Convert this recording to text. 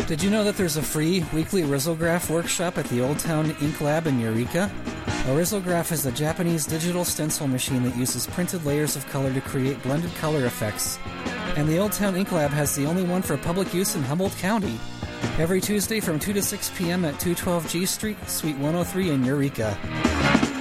Did you know that there's a free weekly Rizzograph workshop at the Old Town Ink Lab in Eureka? A Rizzograph is a Japanese digital stencil machine that uses printed layers of color to create blended color effects. And the Old Town Ink Lab has the only one for public use in Humboldt County. Every Tuesday from 2 to 6 p.m. at 212 G Street, Suite 103 in Eureka.